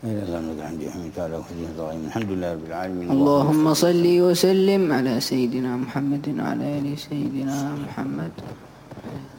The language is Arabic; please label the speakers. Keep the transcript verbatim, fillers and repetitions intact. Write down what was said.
Speaker 1: الحمد لله رب العالمين.
Speaker 2: اللهم صل وسلم على سيدنا محمد وعلى آل سيدنا محمد.